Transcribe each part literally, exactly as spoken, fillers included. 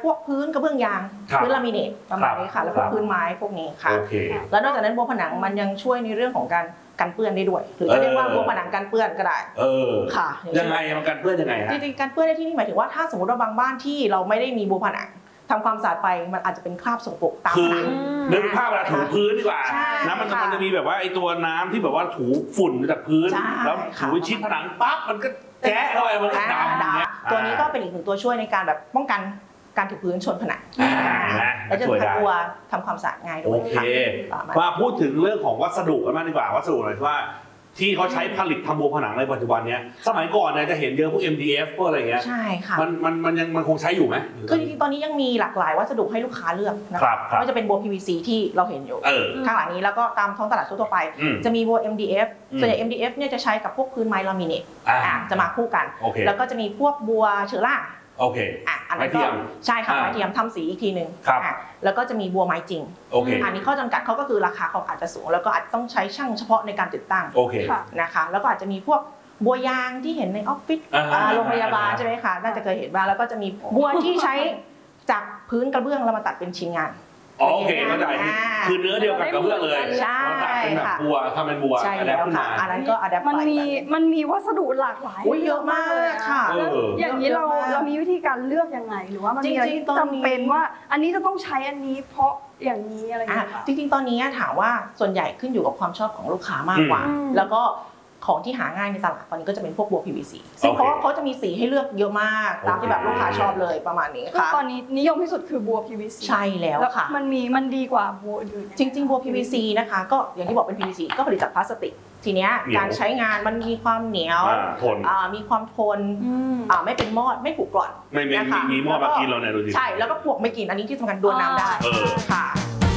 วกพื้นกระเบื้องยางพื้นลามิเนตประมาณนี้ค่ะแล้วก็พื้นไม้พวกนี้ค่ะแล้วนอกจากนั้นบัวผนังมันยังช่วยในเรื่องของการกันเปื้อนได้ด้วยหรือจะเรียกว่าบัวผนังกันเปื้อนก็ได้เออค่ะยังไงมันกันเปื้อนยังไงฮะจริงๆกันเปื้อนในที่นี้หมายถึงว่าถ้าสมมติว่าบางบ้านที่เราไม่ได้มีบัวผนังทำความสะอาดไปมันอาจจะเป็นคราบสกปรกตามผนังนึกภาพเวลาถูพื้นดีกว่าน้ำมันมันจะมีแบบว่าไอตัวน้ำที่แบบว่าถูฝุ่นจากพื้นแล้วถูชิดผนังปั๊บมันก็แจ๊ะเข้าไปมันก็ดำตัวนี้ก็เป็นอีกหนึ่งตัวช่วยในการแบบป้องกันการถูพื้นชนผนังแล้วจะทำตัวทำความสะอาดง่ายด้วยค่ะมาพูดถึงเรื่องของวัสดุกันบ้างดีกว่าวัสดุหน่อยว่าที่เขาใช้ผลิตทำบัวผนังในปัจจุบันนี้สมัยก่อนเนี่ยจะเห็นเยอะพวก เอ็ม ดี เอฟ พวกอะไรเงี้ยใช่ค่ะมันมันมันยังมันคงใช้อยู่ไหมคือจริงๆตอนนี้ยังมีหลากหลายวัสดุให้ลูกค้าเลือกนะคะไม่ว่าจะเป็นบัว พี วี ซี ที่เราเห็นอยู่ข้างหลังนี้แล้วก็ตามท้องตลาดทั่วไปจะมีบัว เอ็ม ดี เอฟ ส่วนใหญ่ เอ็ม ดี เอฟ เนี่ยจะใช้กับพวกพื้นไม้ลามิเนตจะมาคู่กันแล้วก็จะมีพวกบัวเชื้อราโอเคอ่ะอันนั้นก็ใช่ค่ะไม้เทียมทำสีอีกทีหนึ่งแล้วก็จะมีบัวไม้จริงอันนี้ข้อจำกัดเขาก็คือราคาเขาอาจจะสูงแล้วก็อาจจะต้องใช้ช่างเฉพาะในการติดตั้งนะคะแล้วก็อาจจะมีพวกบัวยางที่เห็นในออฟฟิศโรงพยาบาลใช่ไหมคะน่าจะเคยเห็นบ้างแล้วก็จะมีบัวที่ใช้จากพื้นกระเบื้องแล้วมาตัดเป็นชิ้นงานโอเคเข้าใจคือเนื้อเดียวกับกระเบื้องเลยใช่เป็นแบบบัวทำเป็นบัวใช่แล้วค่ะอันนั้นก็อะแดปมันมีมันมีวัสดุหลากหลายเยอะมากค่ะอย่างนี้เราเรามีวิธีการเลือกยังไงหรือว่ามันมีอะไรจำเป็นว่าอันนี้จะต้องใช้อันนี้เพราะอย่างนี้อะไรอย่างเงี้ยจริงๆตอนนี้ถามว่าส่วนใหญ่ขึ้นอยู่กับความชอบของลูกค้ามากกว่าแล้วก็ของที่หาง่ายในตลาดตอนนี้ก็จะเป็นพวกบัว พี วี ซี ซึ่งเพราะว่าเขาจะมีสีให้เลือกเยอะมากตามที่แบบลูกค้าชอบเลยประมาณนี้ค่ะตอนนี้นิยมที่สุดคือบัว พี วี ซีใช่แล้วค่ะมันมีมันดีกว่าบัวอื่นจริงๆบัว พี วี ซี นะคะก็อย่างที่บอกเป็น พี วี ซี ก็ผลิตจากพลาสติกทีเนี้ยการใช้งานมันมีความเหนียวมีความทนไม่เป็นมอดไม่ผุกร่อนไม่มีมีมอดมากินเราเนี่ยดูสิใช่แล้วก็พวกไม่กินอันนี้ที่สำคัญโดนน้ำได้ค่ะ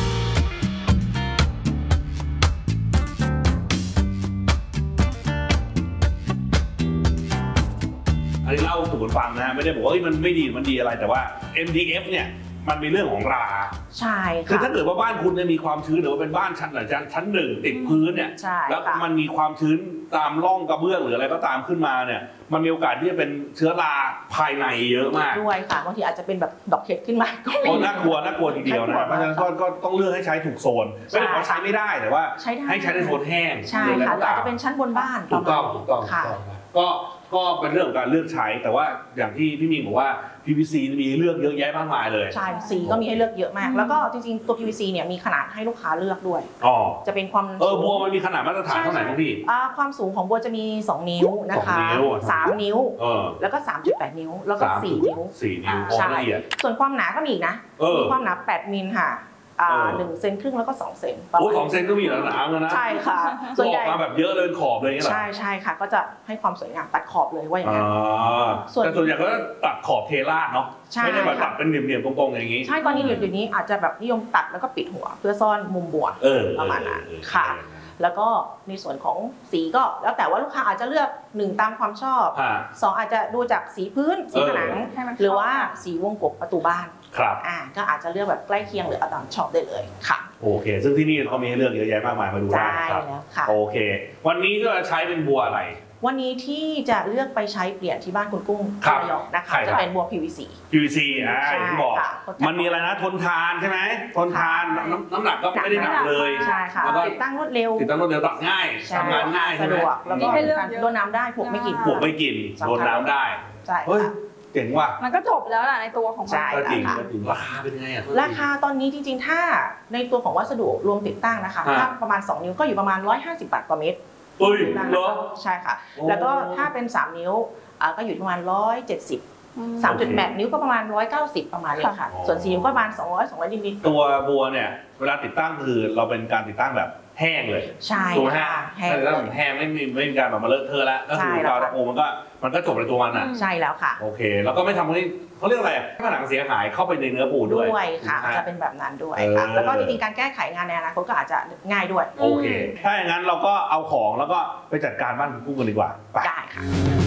อันนี้เล่าสู่กันฟังนะไม่ได้บอกว่ามันไม่ดีมันดีอะไรแต่ว่า เอ็ม ดี เอฟ เนี่ยมันมีเรื่องของราใช่ค่ะคือถ้าเกิดว่าบ้านคุณเนี่ยมีความชื้นหรือว่าเป็นบ้านชั้นชั้นชั้นหนึ่งติดพื้นเนี่ยแล้วมันมีความชื้นตามร่องกระเบื้องหรืออะไรก็ตามขึ้นมาเนี่ยมันมีโอกาสที่จะเป็นเชื้อราภายในเยอะมากด้วยค่ะบางทีอาจจะเป็นแบบดอกเห็ดขึ้นมาก็น่ากลัวน่ากลัวทีเดียวนะเพราะฉะนั้นก็ต้องเลือกให้ใช้ถูกโซนไม่ได้บอกใช้ไม่ได้แต่ว่าให้ใช้ในโซนแห้งใช่ค่ะอาจจะเป็นชั้นบนบ้านถูกต้องถูกต้องค่ะก็ก็เป็นเรื่องของการเลือกใช้แต่ว่าอย่างที่พี่มิงบอกว่า พี วี ซี มีเลือกเยอะแยะมากมายเลยใช่สีก็มีให้เลือกเยอะมากแล้วก็จริงๆตัว พี วี ซี เนี่ยมีขนาดให้ลูกค้าเลือกด้วยอ๋อจะเป็นความเออบัวมันมีขนาดมาตรฐานเท่าไหร่พี่ความสูงของบัวจะมีสองนิ้วนะคะสามนิ้วแล้วก็ สามจุดแปด นิ้วแล้วก็สี่นิ้วสี่นิ้วใช่ส่วนความหนาก็มีอีกนะมีความหนาแปดมิลค่ะหนึ่งเซนครึ่งแล้วก็สองเซนโอ้สองเซนก็มีแล้วนะแล้วนะใช่ค่ะส่วนใหญ่มาแบบเยอะเลยขอบเลยใช่ใช่ค่ะก็จะให้ความสวยงามตัดขอบเลยว่าอย่างนั้นแต่ส่วนใหญ่ก็ตัดขอบเทราดเนาะไม่ได้แบบตัดเป็นเหลี่ยมๆตรงๆอย่างนี้ใช่ตอนนี้เดี๋ยวนี้อาจจะแบบนิยมตัดแล้วก็ปิดหัวเพื่อซ่อนมุมบัวประมาณนั้นค่ะแล้วก็ในส่วนของสีก็แล้วแต่ว่าลูกค้าอาจจะเลือกหนึ่งตามความชอบสองอาจจะดูจากสีพื้นสีผนังหรือว่าสีวงกบประตูบ้านครับอ่าก็อาจจะเลือกแบบใกล้เคียงหรือเอาตามชอบได้เลยค่ะโอเคซึ่งที่นี่เขามีให้เลือกเยอะแยะมากมายมาดูได้ครับโอเควันนี้ก็จะใช้เป็นบัวอะไรวันนี้ที่จะเลือกไปใช้เปลี่ยนที่บ้านคุณกุ้งระยองนะคะจะเป็นบัว พี วี ซีพี วี ซี อ่าอย่างที่บอกมันมีอะไรนะทนทานใช่ไหมทนทานน้ำหนักก็ไม่ได้หนักเลยใช่ค่ะติดตั้งรวดเร็วติดตั้งรวดเร็วตัดง่ายทำงานง่ายสะดวกแล้วก็โดนน้ำได้ผกไม่กินผกไม่กินโดนน้ำได้ใช่เจ๋งว่ะมันก็จบแล้วแหละในตัวของมันใช่จริงราคาเป็นไงอ่ะราคาตอนนี้จริงๆถ้าในตัวของวัสดุรวมติดตั้งนะคะถ้าประมาณสองนิ้วก็อยู่ประมาณหนึ่งร้อยห้าสิบบาทต่อเมตรเฮ้ยเหรอใช่ค่ะแล้วก็ถ้าเป็นสามนิ้วก็อยู่ประมาณหนึ่งร้อยเจ็ดสิบ สามจุดแปด นิ้วก็ประมาณหนึ่งร้อยเก้าสิบประมาณนี้ค่ะส่วนสี่นิ้วก็ประมาณสองร้อย สองร้อยนิดๆตัวบัวเนี่ยเวลาติดตั้งคือเราเป็นการติดตั้งแบบแห้งเลยใช่ค่ะแห้งแล้วแห้งไม่มีไม่มีการแบบมาเลอะเทอะแล้วก็คือการตะปูมันก็มันก็จบในตัวมันอ่ะใช่แล้วค่ะโอเคแล้วก็ไม่ทำให้เขาเรียกอะไรผนังเสียหายเข้าไปในเนื้อปูด้วยด้วยค่ะจะเป็นแบบนั้นด้วยค่ะแล้วก็จริงๆการแก้ไขงานในอนาคตก็อาจจะง่ายด้วยโอเคถ้าอย่างนั้นเราก็เอาของแล้วก็ไปจัดการบ้านคุณกุ้งกันดีกว่าได้ค่ะ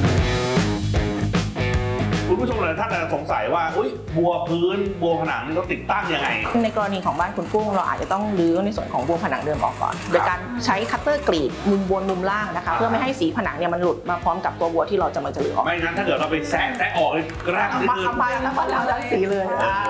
คุณผู้ชมหลายท่านอาจจะสงสัยว่าอุ๊ยบัวพื้นบัวผนังนี่ต้องติดตั้งยังไงในกรณีของบ้านคุณกุ้งเราอาจจะต้องรื้อในส่วนของบัวผนังเดิมออกก่อนโดยการใช้คัตเตอร์กรีดมุมบนมุมล่างนะคะเพื่อไม่ให้สีผนังเนี่ยมันหลุดมาพร้อมกับตัวบัวที่เราจะมาจะรื้อออกไม่งั้นถ้าเกิดเราไปแซะแซะออกเลยกระด้างเอาไปแล้วก็ล้างสีเลย